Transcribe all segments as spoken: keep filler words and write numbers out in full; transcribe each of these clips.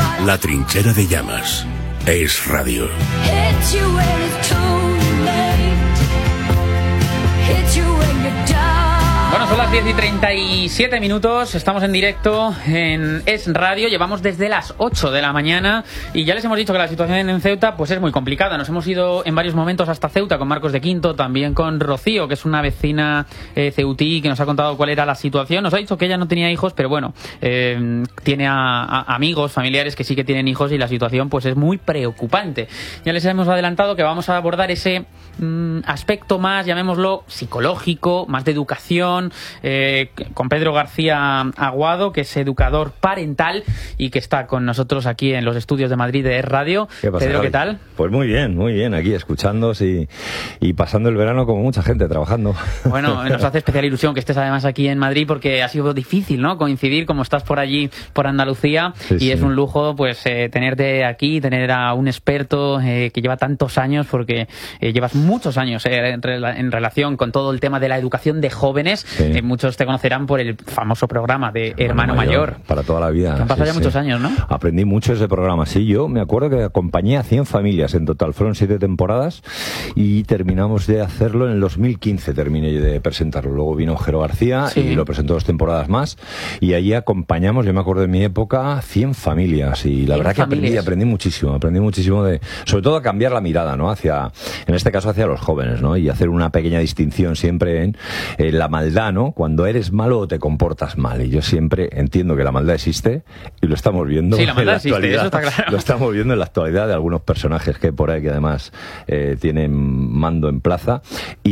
La Trinchera de Llamas. Es radio. Bueno, son las diez y treinta y siete minutos, estamos en directo en Es Radio, llevamos desde las ocho de la mañana y ya les hemos dicho que la situación en Ceuta pues es muy complicada. Nos hemos ido en varios momentos hasta Ceuta con Marcos de Quinto, también con Rocío, que es una vecina eh, ceutí, que nos ha contado cuál era la situación. Nos ha dicho que ella no tenía hijos, pero bueno, eh, tiene a, a amigos, familiares que sí que tienen hijos y la situación pues es muy preocupante. Ya les hemos adelantado que vamos a abordar ese mm, aspecto más, llamémoslo, psicológico, más de educación, Eh, con Pedro García Aguado, que es educador parental y que está con nosotros aquí en los estudios de Madrid de Es Radio. ¿Qué pasa, Pedro, Javi? ¿qué tal? Pues muy bien, muy bien, aquí escuchándos y, y pasando el verano como mucha gente trabajando. Bueno, nos hace especial ilusión que estés además aquí en Madrid porque ha sido difícil, ¿no?, coincidir, como estás por allí, por Andalucía, sí, y sí. es un lujo pues eh, tenerte aquí, tener a un experto eh, que lleva tantos años, porque eh, llevas muchos años eh, en, rela en relación con todo el tema de la educación de jóvenes. Sí. Eh, muchos te conocerán por el famoso programa de Hermano, Hermano Mayor. Mayor. Para toda la vida. Han pasado sí, ya sí. muchos años, ¿no? Aprendí mucho ese programa. Sí, yo me acuerdo que acompañé a cien familias en total. Fueron siete temporadas y terminamos de hacerlo en el dos mil quince. Terminé de presentarlo. Luego vino Jero García sí. y lo presentó dos temporadas más. Y allí acompañamos, yo me acuerdo de mi época, cien familias. Y la verdad que aprendí, aprendí muchísimo. Aprendí muchísimo de, sobre todo a cambiar la mirada, ¿no? Hacia, en este caso hacia los jóvenes, ¿no? Y hacer una pequeña distinción siempre en, en la maldad, ¿no? Cuando eres malo o te comportas mal. Y yo siempre entiendo que la maldad existe y lo estamos viendo sí, la maldad en la existe, actualidad. eso está claro. Lo estamos viendo en la actualidad de algunos personajes que por ahí que además eh, tienen mando en plaza.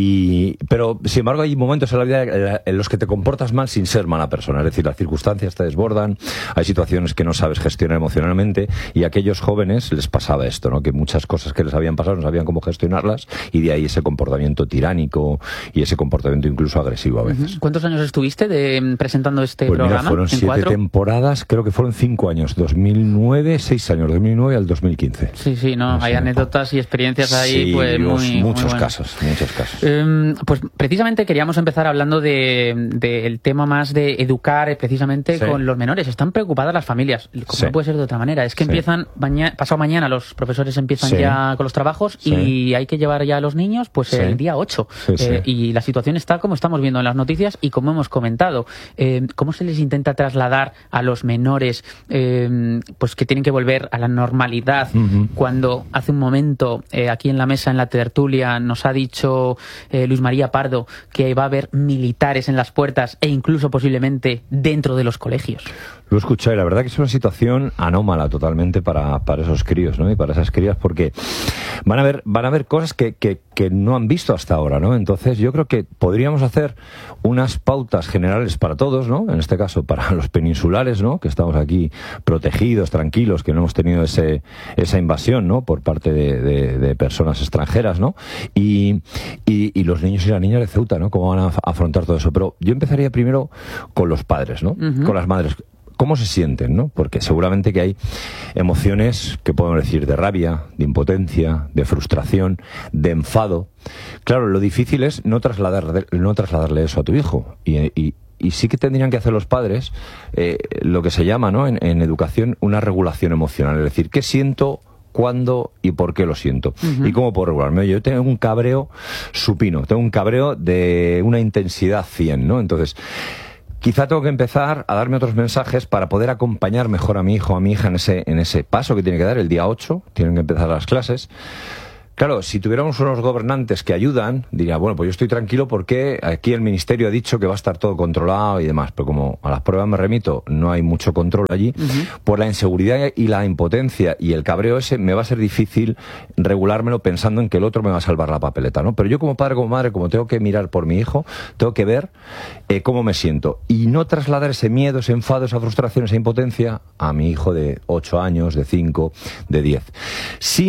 Y, pero sin embargo hay momentos en la vida en los que te comportas mal sin ser mala persona. Es decir, las circunstancias te desbordan, hay situaciones que no sabes gestionar emocionalmente y a aquellos jóvenes les pasaba esto, ¿no? Que muchas cosas que les habían pasado no sabían cómo gestionarlas y de ahí ese comportamiento tiránico y ese comportamiento incluso agresivo a veces. ¿Cuántos años estuviste de, presentando este pues programa? Mira, fueron siete cuatro? temporadas, creo que fueron cinco años, dos mil nueve, seis años, dos mil nueve al dos mil quince. Sí, sí, no, no hay sé, anécdotas y experiencias ahí, sí, pues los, muy muchos muy casos, muchos casos. Eh, pues precisamente queríamos empezar hablando del de, de tema más de educar precisamente sí. con los menores. Están preocupadas las familias, como sí. no puede ser de otra manera. Es que sí. empiezan, mañana, pasado mañana los profesores empiezan sí. ya con los trabajos sí. y hay que llevar ya a los niños pues sí. el día ocho. Sí, eh, sí. Y la situación está como estamos viendo en las noticias y como hemos comentado. Eh, ¿Cómo se les intenta trasladar a los menores eh, pues que tienen que volver a la normalidad uh-huh. cuando hace un momento eh, aquí en la mesa, en la tertulia, nos ha dicho eh, Luis María Pardo que va a haber militares en las puertas e incluso posiblemente dentro de los colegios? Lo he escuchado y la verdad que es una situación anómala totalmente para, para esos críos, ¿no? Y para esas crías porque van a ver, van a ver cosas que, que, que no han visto hasta ahora, ¿no? Entonces yo creo que podríamos hacer unas pautas generales para todos, ¿no? En este caso para los peninsulares, ¿no? Que estamos aquí protegidos, tranquilos, que no hemos tenido ese, esa invasión, ¿no? Por parte de, de, de personas extranjeras, ¿no? Y, y, y los niños y las niñas de Ceuta, ¿no? Cómo van a afrontar todo eso. Pero yo empezaría primero con los padres, ¿no? Uh-huh. Con las madres. ¿Cómo se sienten, no? Porque seguramente que hay emociones que podemos decir de rabia, de impotencia, de frustración, de enfado. Claro, lo difícil es no trasladar, no trasladarle eso a tu hijo. Y, y, y sí que tendrían que hacer los padres eh, lo que se llama, ¿no? En, en educación una regulación emocional. Es decir, ¿qué siento? ¿Cuándo y por qué lo siento? Uh-huh. ¿Y cómo puedo regularme? Yo tengo un cabreo supino, tengo un cabreo de una intensidad cien, ¿no? Entonces, quizá tengo que empezar a darme otros mensajes para poder acompañar mejor a mi hijo o a mi hija en ese, en ese paso que tiene que dar el día ocho, tienen que empezar las clases. Claro, si tuviéramos unos gobernantes que ayudan, diría, bueno, pues yo estoy tranquilo porque aquí el ministerio ha dicho que va a estar todo controlado y demás, pero como a las pruebas me remito, no hay mucho control allí, uh-huh. por la inseguridad y la impotencia y el cabreo ese, me va a ser difícil regulármelo pensando en que el otro me va a salvar la papeleta, ¿no? Pero yo como padre, como madre, como tengo que mirar por mi hijo, tengo que ver eh, cómo me siento y no trasladar ese miedo, ese enfado, esa frustración, esa impotencia a mi hijo de ocho años, de cinco, de diez, sin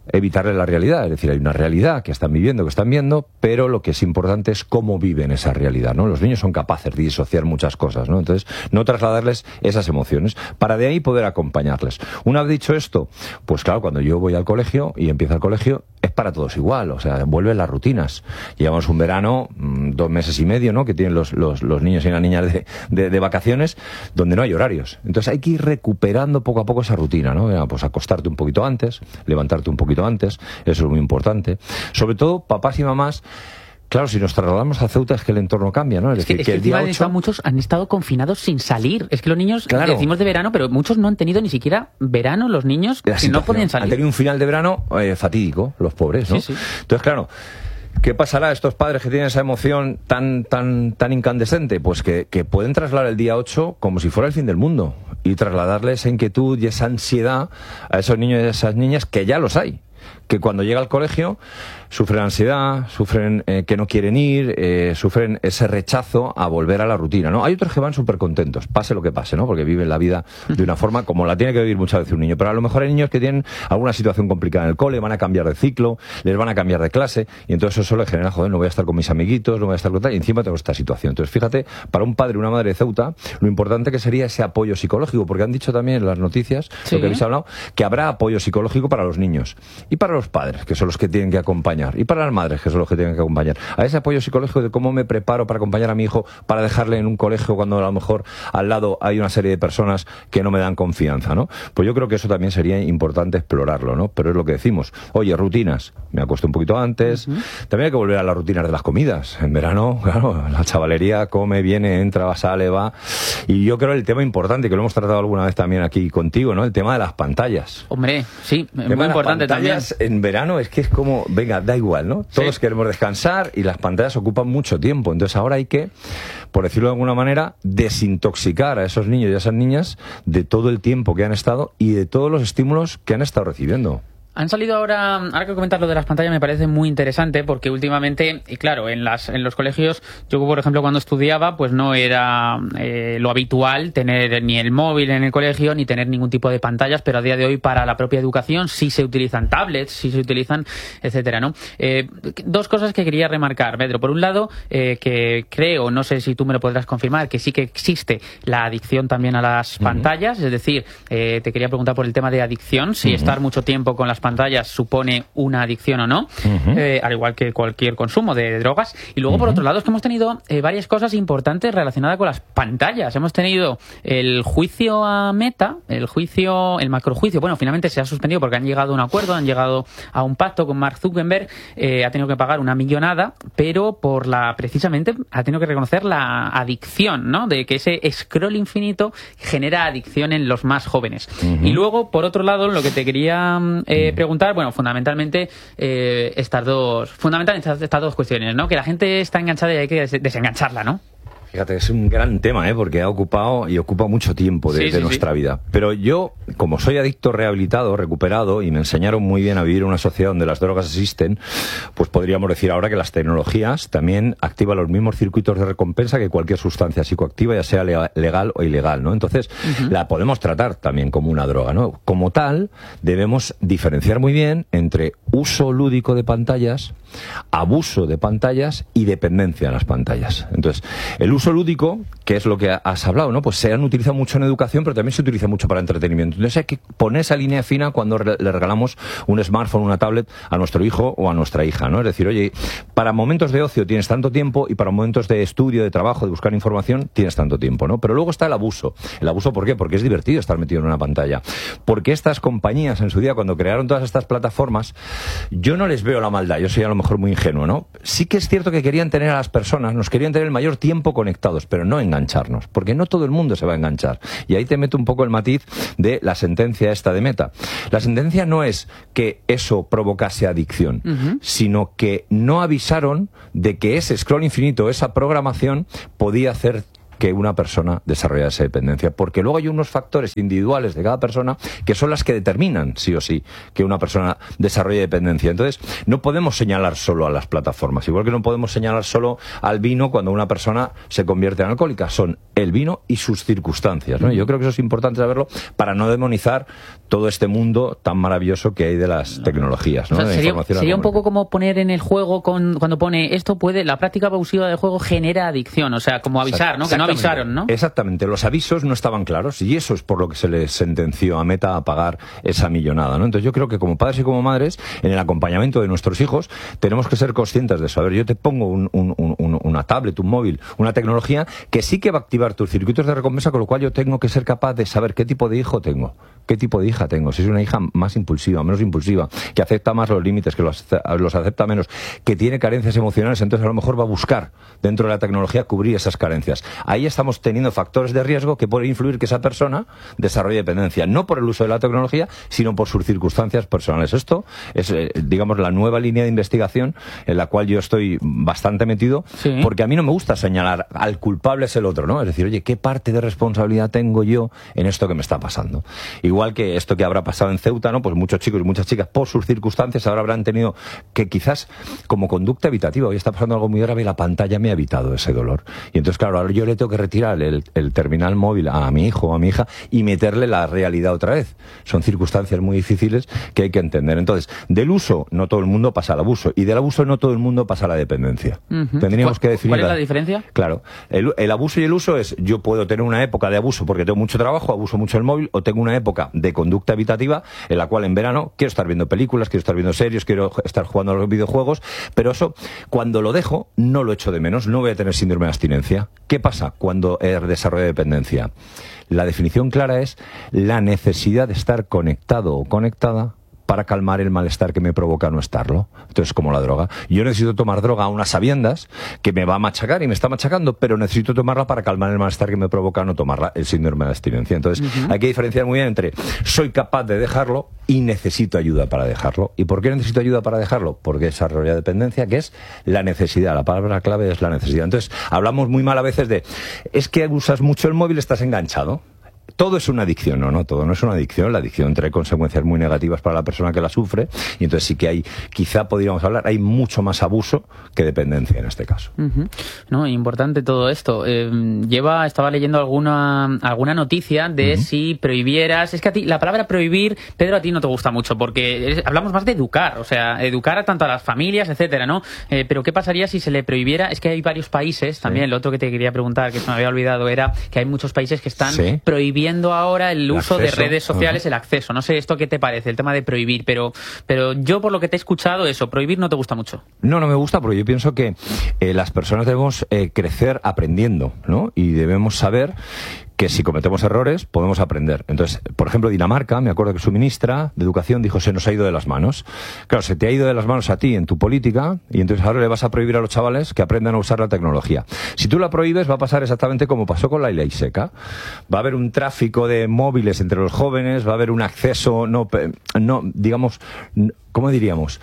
evitarle la realidad. Es decir, hay una realidad que están viviendo, que están viendo, pero lo que es importante es cómo viven esa realidad, ¿no? Los niños son capaces de disociar muchas cosas, ¿no? Entonces, no trasladarles esas emociones, para de ahí poder acompañarles. Una vez dicho esto, pues claro, cuando yo voy al colegio y empieza el colegio, es para todos igual, o sea, vuelven las rutinas. Llevamos un verano, dos meses y medio, ¿no?, que tienen los, los, los niños y las niñas de, de, de vacaciones, donde no hay horarios. Entonces hay que ir recuperando poco a poco esa rutina, ¿no? Pues acostarte un poquito antes, levantarte un poquito antes, eso es muy importante. Sobre todo, papás y mamás, claro, si nos trasladamos a Ceuta es que el entorno cambia, ¿no? Es, es que, decir, es que, que el día han ocho... estado, muchos han estado confinados sin salir. Es que los niños, claro, decimos de verano, pero muchos no han tenido ni siquiera verano, los niños, que no podían salir. Han tenido un final de verano eh, fatídico, los pobres, ¿no? Sí, sí. Entonces, claro, ¿qué pasará a estos padres que tienen esa emoción tan tan tan incandescente? Pues que, que pueden trasladar el día ocho como si fuera el fin del mundo y trasladarle esa inquietud y esa ansiedad a esos niños y a esas niñas, que ya los hay, que cuando llega al colegio sufren ansiedad, sufren eh, que no quieren ir, eh, sufren ese rechazo a volver a la rutina, ¿no? Hay otros que van súper contentos, pase lo que pase, ¿no? Porque viven la vida de una forma como la tiene que vivir muchas veces un niño. Pero a lo mejor hay niños que tienen alguna situación complicada en el cole, van a cambiar de ciclo, les van a cambiar de clase, y entonces eso les genera, joder, no voy a estar con mis amiguitos, no voy a estar con tal, y encima tengo esta situación. Entonces, fíjate, para un padre y una madre de Ceuta, lo importante que sería ese apoyo psicológico, porque han dicho también en las noticias, sí, lo que habéis hablado, que habrá apoyo psicológico para los niños, y para los padres, que son los que tienen que acompañar, y para las madres, que son los que tienen que acompañar. A ese apoyo psicológico de cómo me preparo para acompañar a mi hijo, para dejarle en un colegio cuando a lo mejor al lado hay una serie de personas que no me dan confianza, ¿no? Pues yo creo que eso también sería importante explorarlo, ¿no? Pero es lo que decimos. Oye, rutinas. Me acuesto un poquito antes. Uh-huh. También hay que volver a las rutinas de las comidas. En verano, claro, la chavalería come, viene, entra, sale, va. Y yo creo el tema importante, que lo hemos tratado alguna vez también aquí contigo, ¿no? El tema de las pantallas. Hombre, sí, es muy importante también. En verano es que es como, venga, da igual, ¿no? Todos sí queremos descansar y las pantallas ocupan mucho tiempo. Entonces ahora hay que, por decirlo de alguna manera, desintoxicar a esos niños y a esas niñas de todo el tiempo que han estado y de todos los estímulos que han estado recibiendo. Han salido ahora, ahora que comentas lo de las pantallas me parece muy interesante, porque últimamente, y claro, en las en los colegios, yo por ejemplo cuando estudiaba, pues no era eh, lo habitual tener ni el móvil en el colegio, ni tener ningún tipo de pantallas, pero a día de hoy para la propia educación sí se utilizan tablets, sí se utilizan, etcétera, ¿no? Eh, dos cosas que quería remarcar, Pedro. Por un lado, eh, que creo, no sé si tú me lo podrás confirmar, que sí que existe la adicción también a las uh-huh. pantallas, es decir, eh, te quería preguntar por el tema de adicción, si uh-huh. estar mucho tiempo con las pantallas supone una adicción o no, uh-huh. eh, al igual que cualquier consumo de drogas. Y luego, uh-huh. por otro lado, es que hemos tenido eh, varias cosas importantes relacionadas con las pantallas. Hemos tenido el juicio a Meta, el juicio, el macrojuicio. Bueno, finalmente se ha suspendido porque han llegado a un acuerdo, han llegado a un pacto con Mark Zuckerberg, eh, ha tenido que pagar una millonada, pero por la, precisamente, ha tenido que reconocer la adicción, ¿no? De que ese scroll infinito genera adicción en los más jóvenes. Uh-huh. Y luego, por otro lado, lo que te quería eh, preguntar, bueno, fundamentalmente eh, estas dos, fundamentalmente estas, estas dos cuestiones, ¿no? Que la gente está enganchada y hay que desengancharla, ¿no? Fíjate, es un gran tema, ¿eh? Porque ha ocupado y ocupa mucho tiempo de, sí, de sí, nuestra sí. vida. Pero yo, como soy adicto rehabilitado, recuperado, y me enseñaron muy bien a vivir en una sociedad donde las drogas existen, pues podríamos decir ahora que las tecnologías también activan los mismos circuitos de recompensa que cualquier sustancia psicoactiva, ya sea legal o ilegal, ¿no? Entonces, uh-huh. la podemos tratar también como una droga, ¿no? Como tal, debemos diferenciar muy bien entre uso lúdico de pantallas, abuso de pantallas y dependencia de las pantallas. Entonces, el uso lúdico, que es lo que has hablado, ¿no? Pues se han utilizado mucho en educación, pero también se utiliza mucho para entretenimiento. Entonces hay que poner esa línea fina cuando re- le regalamos un smartphone, una tablet a nuestro hijo o a nuestra hija, ¿no? Es decir, oye, para momentos de ocio tienes tanto tiempo y para momentos de estudio, de trabajo, de buscar información, tienes tanto tiempo, ¿no? Pero luego está el abuso. ¿El abuso por qué? Porque es divertido estar metido en una pantalla. Porque estas compañías en su día, cuando crearon todas estas plataformas, yo no les veo la maldad, yo soy a lo mejor muy ingenuo, ¿no? Sí que es cierto que querían tener a las personas, nos querían tener el mayor tiempo conectados, pero no engancharnos, porque no todo el mundo se va a enganchar. Y ahí te meto un poco el matiz de la sentencia esta de Meta. La sentencia no es que eso provocase adicción, uh-huh. sino que no avisaron de que ese scroll infinito, esa programación, podía hacer que una persona desarrolla esa dependencia, porque luego hay unos factores individuales de cada persona que son las que determinan, sí o sí, que una persona desarrolle dependencia. Entonces, no podemos señalar solo a las plataformas, igual que no podemos señalar solo al vino cuando una persona se convierte en alcohólica, son el vino y sus circunstancias, ¿no? Yo creo que eso es importante saberlo para no demonizar todo este mundo tan maravilloso que hay de las tecnologías, ¿no? O sea, de sería sería un poco como poner en el juego con, cuando pone esto puede, la práctica abusiva del juego genera adicción, o sea, como avisar, ¿no? Que no avisaron, ¿no? Exactamente, los avisos no estaban claros y eso es por lo que se les sentenció a Meta a pagar esa millonada, ¿no? Entonces yo creo que como padres y como madres, en el acompañamiento de nuestros hijos, tenemos que ser conscientes de eso. A ver, yo te pongo un, un, un, una tablet, un móvil, una tecnología que sí que va a activar tus circuitos de recompensa, con lo cual yo tengo que ser capaz de saber qué tipo de hijo tengo, qué tipo de hija tengo, si es una hija más impulsiva, menos impulsiva, que acepta más los límites, que los, los acepta menos, que tiene carencias emocionales, entonces a lo mejor va a buscar dentro de la tecnología cubrir esas carencias. Ahí estamos teniendo factores de riesgo que pueden influir que esa persona desarrolle dependencia, no por el uso de la tecnología, sino por sus circunstancias personales. Esto es, eh, digamos, la nueva línea de investigación en la cual yo estoy bastante metido, sí. Porque a mí no me gusta señalar al culpable es el otro, ¿no? Es decir, oye, ¿qué parte de responsabilidad tengo yo en esto que me está pasando? Igual que esto que habrá pasado en Ceuta, ¿no? Pues muchos chicos y muchas chicas, por sus circunstancias, ahora habrán tenido que quizás como conducta evitativa, hoy está pasando algo muy grave y la pantalla me ha evitado ese dolor. Y entonces, claro, ahora yo le tengo que retirar el, el terminal móvil a mi hijo o a mi hija y meterle la realidad otra vez. Son circunstancias muy difíciles que hay que entender. Entonces, del uso no todo el mundo pasa al abuso y del abuso no todo el mundo pasa a la dependencia. Uh-huh. Tendríamos que definir. ¿Cuál es la diferencia? Claro, el, el abuso y el uso es, yo puedo tener una época de abuso porque tengo mucho trabajo, abuso mucho el móvil, o tengo una época de conducta evitativa en la cual en verano quiero estar viendo películas, quiero estar viendo series, quiero estar jugando a los videojuegos, pero eso, cuando lo dejo, no lo echo de menos, no voy a tener síndrome de abstinencia. ¿Qué pasa cuando he desarrollado dependencia? La definición clara es la necesidad de estar conectado o conectada para calmar el malestar que me provoca no estarlo. Entonces, como la droga. Yo necesito tomar droga a unas sabiendas que me va a machacar y me está machacando, pero necesito tomarla para calmar el malestar que me provoca no tomarla, el síndrome de abstinencia. Entonces, uh-huh. hay que diferenciar muy bien entre soy capaz de dejarlo y necesito ayuda para dejarlo. ¿Y por qué necesito ayuda para dejarlo? Porque desarrolla dependencia, que es la necesidad. La palabra clave es la necesidad. Entonces, hablamos muy mal a veces de es que usas mucho el móvil, estás enganchado. Todo es una adicción, no, no, todo no es una adicción. La adicción trae consecuencias muy negativas para la persona que la sufre y entonces sí que hay, quizá podríamos hablar, hay mucho más abuso que dependencia en este caso. Uh-huh. No, importante todo esto. Eh, lleva, estaba leyendo alguna alguna noticia de uh-huh. si prohibieras, es que a ti, la palabra prohibir, Pedro, a ti no te gusta mucho porque es, hablamos más de educar, o sea, educar a tanto a las familias, etcétera, ¿no? Eh, pero ¿qué pasaría si se le prohibiera? Es que hay varios países, también, sí. Lo otro que te quería preguntar, que se me había olvidado, era que hay muchos países que están ¿sí? prohibiendo ahora el uso el de redes sociales, uh-huh. el acceso. No sé esto qué te parece, el tema de prohibir, pero pero yo por lo que te he escuchado, eso, prohibir no te gusta mucho. No, no me gusta porque yo pienso que eh, las personas debemos eh, crecer aprendiendo, ¿no? Y debemos saber que si cometemos errores podemos aprender. Entonces, por ejemplo, Dinamarca, me acuerdo que su ministra de Educación dijo, se nos ha ido de las manos. Claro, se te ha ido de las manos a ti en tu política y entonces ahora le vas a prohibir a los chavales que aprendan a usar la tecnología. Si tú la prohíbes va a pasar exactamente como pasó con la ley seca. Va a haber un tráfico de móviles entre los jóvenes, va a haber un acceso no, no digamos, ¿cómo diríamos?,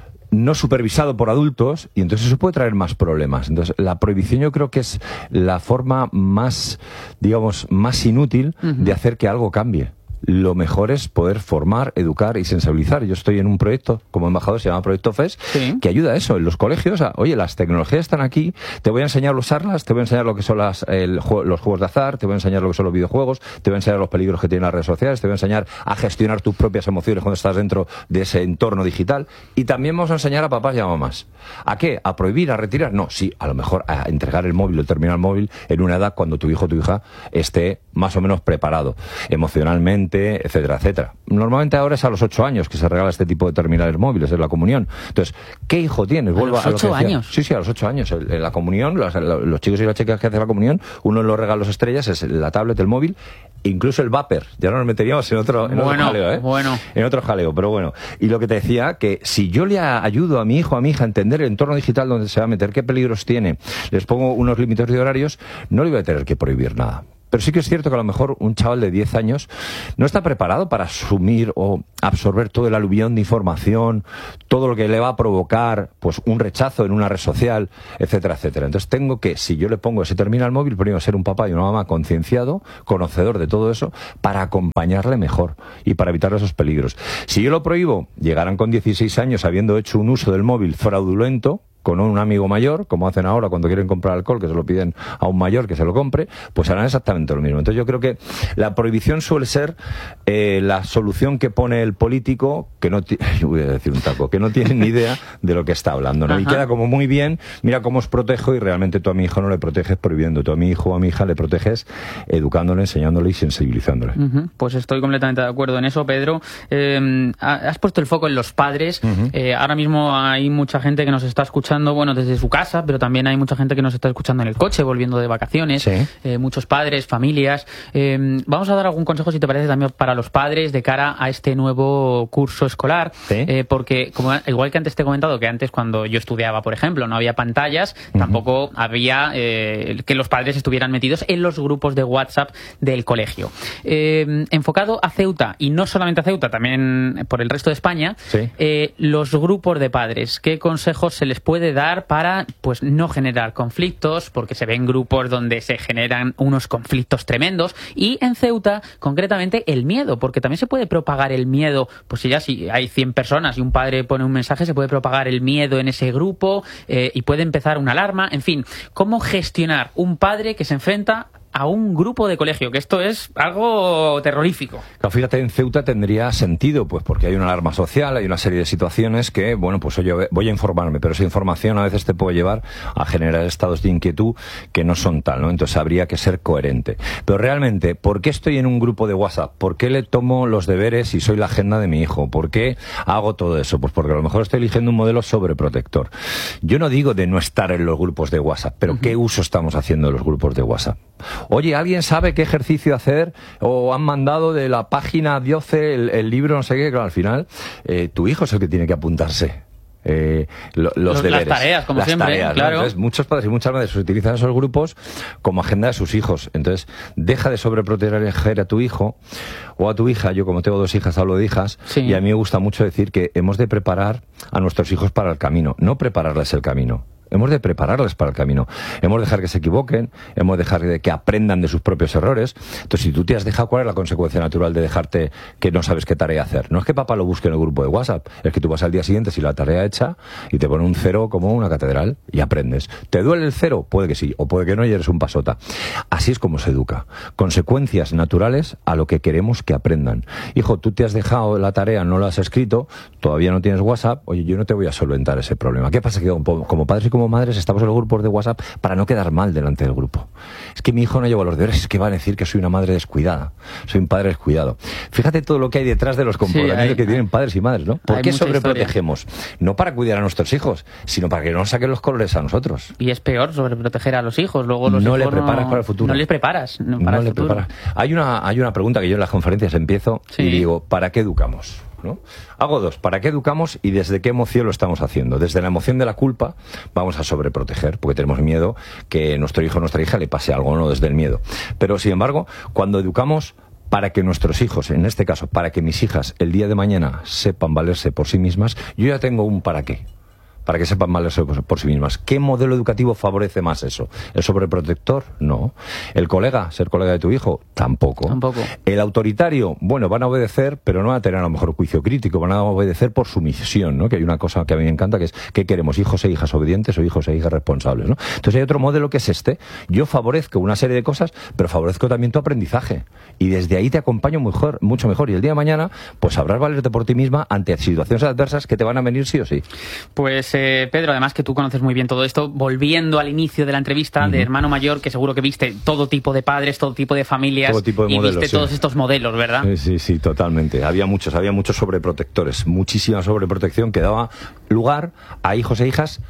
no supervisado por adultos y entonces eso puede traer más problemas. Entonces la prohibición yo creo que es la forma más, digamos, más inútil uh-huh. de hacer que algo cambie. Lo mejor es poder formar, educar y sensibilizar. Yo estoy en un proyecto como embajador, se llama Proyecto F E S, sí. que ayuda a eso. En los colegios, a, oye, las tecnologías están aquí, te voy a enseñar a usarlas, te voy a enseñar lo que son las, el, los juegos de azar, te voy a enseñar lo que son los videojuegos, te voy a enseñar los peligros que tienen las redes sociales, te voy a enseñar a gestionar tus propias emociones cuando estás dentro de ese entorno digital. Y también vamos a enseñar a papás y a mamás. ¿A qué? ¿A prohibir? ¿A retirar? No, sí, a lo mejor a entregar el móvil, el terminal móvil, en una edad cuando tu hijo o tu hija esté más o menos preparado, emocionalmente, etcétera, etcétera. Normalmente ahora es a los ocho años que se regala este tipo de terminales móviles, es la comunión. Entonces, ¿qué hijo tienes? Vuelvo ¿A los ocho años? Sí, sí, a los ocho años. En la comunión, los, los chicos y las chicas que hacen la comunión, uno de los regalos estrellas es la tablet, el móvil, incluso el vapor. Ya nos meteríamos en otro, en bueno, otro jaleo, ¿eh? Bueno. En otro jaleo, pero bueno. Y lo que te decía, que si yo le ayudo a mi hijo, a mi hija a entender el entorno digital donde se va a meter, qué peligros tiene, les pongo unos límites de horarios, no le voy a tener que prohibir nada. Pero sí que es cierto que a lo mejor un chaval de diez años no está preparado para asumir o absorber todo el aluvión de información, todo lo que le va a provocar pues un rechazo en una red social, etcétera, etcétera. Entonces tengo que, si yo le pongo ese terminal móvil, primero ser un papá y una mamá concienciado, conocedor de todo eso, para acompañarle mejor y para evitar esos peligros. Si yo lo prohíbo, llegarán con dieciséis años habiendo hecho un uso del móvil fraudulento, con un amigo mayor, como hacen ahora cuando quieren comprar alcohol, que se lo piden a un mayor que se lo compre, pues harán exactamente lo mismo. Entonces yo creo que la prohibición suele ser eh, la solución que pone el político, que no tiene, voy a decir un taco, que no tiene ni idea de lo que está hablando, ¿no? Y queda como muy bien, mira cómo os protejo, y realmente tú a mi hijo no le proteges prohibiendo, tú a mi hijo o a mi hija le proteges educándole, enseñándole y sensibilizándole. Uh-huh. Pues estoy completamente de acuerdo en eso, Pedro. Eh, has puesto el foco en los padres. Uh-huh. Eh, ahora mismo hay mucha gente que nos está escuchando, bueno, desde su casa, pero también hay mucha gente que nos está escuchando en el coche, volviendo de vacaciones, sí. eh, muchos padres, familias. Eh, vamos a dar algún consejo, si te parece, también para los padres de cara a este nuevo curso escolar, ¿sí? eh, porque como, igual que antes te he comentado, que antes cuando yo estudiaba, por ejemplo, no había pantallas, uh-huh. tampoco había eh, que los padres estuvieran metidos en los grupos de WhatsApp del colegio. Eh, enfocado a Ceuta, y no solamente a Ceuta, también por el resto de España, sí. eh, los grupos de padres, ¿qué consejos se les puede dar para pues no generar conflictos? Porque se ven grupos donde se generan unos conflictos tremendos, y en Ceuta concretamente el miedo, porque también se puede propagar el miedo, pues si ya si hay cien personas y un padre pone un mensaje, se puede propagar el miedo en ese grupo eh, y puede empezar una alarma. En fin, ¿cómo gestionar un padre que se enfrenta a un grupo de colegio? Que esto es algo terrorífico. Claro, fíjate, en Ceuta tendría sentido, pues porque hay una alarma social, hay una serie de situaciones que, bueno, pues oye, voy a informarme, pero esa información a veces te puede llevar a generar estados de inquietud que no son tal, ¿no? Entonces habría que ser coherente. Pero realmente, ¿por qué estoy en un grupo de WhatsApp? ¿Por qué le tomo los deberes y soy la agenda de mi hijo? ¿Por qué hago todo eso? Pues porque a lo mejor estoy eligiendo un modelo sobreprotector. Yo no digo de no estar en los grupos de WhatsApp, pero uh-huh. ¿qué uso estamos haciendo de los grupos de WhatsApp? Oye, ¿alguien sabe qué ejercicio hacer? O han mandado de la página Dioce el, el libro, no sé qué. Claro, al final, eh, tu hijo es el que tiene que apuntarse. Eh, lo, los, los deberes, las tareas, como las siempre, tareas, claro. ¿no? Entonces, muchos padres y muchas madres utilizan esos grupos como agenda de sus hijos. Entonces, deja de sobreproteger a tu hijo o a tu hija. Yo, como tengo dos hijas, hablo de hijas, sí. y a mí me gusta mucho decir que hemos de preparar a nuestros hijos para el camino, no prepararles el camino. Hemos de prepararles para el camino. Hemos de dejar que se equivoquen, hemos de dejar que aprendan de sus propios errores. Entonces, si tú te has dejado, ¿cuál es la consecuencia natural de dejarte que no sabes qué tarea hacer? No es que papá lo busque en el grupo de WhatsApp, es que tú vas al día siguiente sin la tarea hecha y te pone un cero como una catedral y aprendes. ¿Te duele el cero? Puede que sí, o puede que no y eres un pasota. Así es como se educa. Consecuencias naturales a lo que queremos que aprendan. Hijo, tú te has dejado la tarea, no la has escrito, todavía no tienes WhatsApp, oye, yo no te voy a solventar ese problema. ¿Qué pasa? Que como padres y como madres estamos en los grupos de WhatsApp para no quedar mal delante del grupo. Es que mi hijo no lleva los deberes, es que va a decir que soy una madre descuidada, soy un padre descuidado. Fíjate todo lo que hay detrás de los comportamientos sí, hay, que tienen padres y madres, ¿no? ¿Por qué sobreprotegemos? Historia. No para cuidar a nuestros hijos, sino para que no nos saquen los colores a nosotros. Y es peor sobreproteger a los hijos, luego los no hijos le preparas no, para el futuro. No les preparas no, para no el le futuro. Preparas. Hay una, hay una pregunta que yo en las conferencias empiezo sí. y digo, ¿para qué educamos? ¿No? Hago dos, ¿para qué educamos y desde qué emoción lo estamos haciendo? Desde la emoción de la culpa vamos a sobreproteger porque tenemos miedo que nuestro hijo o nuestra hija le pase algo, no desde el miedo. Pero sin embargo, cuando educamos para que nuestros hijos, en este caso, para que mis hijas el día de mañana sepan valerse por sí mismas, yo ya tengo un para qué. Para que sepan valerse por, por sí mismas. ¿Qué modelo educativo favorece más eso? ¿El sobreprotector? No. ¿El colega? ¿Ser colega de tu hijo? Tampoco. Tampoco. ¿El autoritario? Bueno, van a obedecer, pero no van a tener a lo mejor juicio crítico, van a obedecer por sumisión, ¿no? Que hay una cosa que a mí me encanta, que es ¿qué queremos? ¿Hijos e hijas obedientes o hijos e hijas responsables, ¿no? Entonces hay otro modelo que es este. Yo favorezco una serie de cosas, pero favorezco también tu aprendizaje. Y desde ahí te acompaño mejor, mucho mejor. Y el día de mañana, pues sabrás valerte por ti misma ante situaciones adversas que te van a venir sí o sí. Pues Eh, Pedro, además que tú conoces muy bien todo esto, volviendo al inicio de la entrevista, uh-huh. de hermano mayor, que seguro que viste todo tipo de padres, todo tipo de familias, todo tipo de y modelos, viste sí. todos estos modelos, ¿verdad? Sí, sí, sí, totalmente. Había muchos, había muchos sobreprotectores, muchísima sobreprotección que daba lugar a hijos e hijas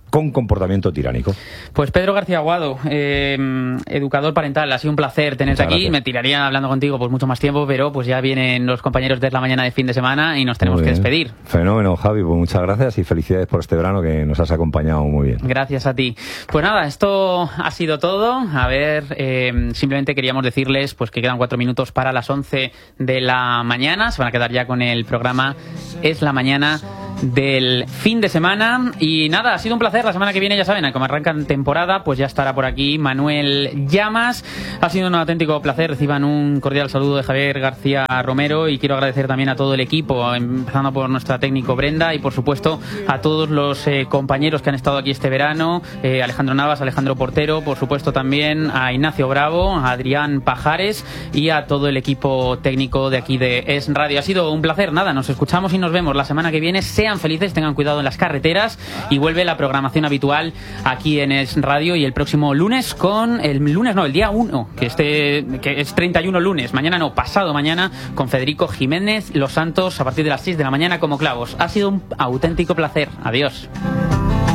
con comportamiento tiránico. Pues Pedro García Aguado, eh, educador parental, ha sido un placer tenerte Muchas aquí. gracias. Me tiraría hablando contigo pues mucho más tiempo, pero pues ya vienen los compañeros de la mañana de fin de semana y nos tenemos que despedir. Fenómeno, Javi, pues muchas gracias y felicidades por este verano que nos has acompañado muy bien. Gracias a ti. Pues nada, esto ha sido todo. A ver, eh, simplemente queríamos decirles pues que quedan cuatro minutos para las once de la mañana. Se van a quedar ya con el programa Es la Mañana del fin de semana. Y nada, ha sido un placer. La semana que viene, ya saben, como arrancan temporada, pues ya estará por aquí Manuel Llamas. Ha sido un auténtico placer. Reciban un cordial saludo de Javier García Romero y quiero agradecer también a todo el equipo, empezando por nuestra técnico Brenda y por supuesto a todos los eh, compañeros que han estado aquí este verano, eh, Alejandro Navas, Alejandro Portero, por supuesto también a Ignacio Bravo, a Adrián Pajares y a todo el equipo técnico de aquí de Es Radio. Ha sido un placer. Nada, nos escuchamos y nos vemos la semana que viene. Sean felices, tengan cuidado en las carreteras y vuelve la programación habitual aquí en Es Radio y el próximo lunes con el lunes no, el día uno, que este que es treinta y uno lunes, mañana no, pasado mañana con Federico Jiménez Los Santos a partir de las seis de la mañana como clavos. Ha sido un auténtico placer. Adiós.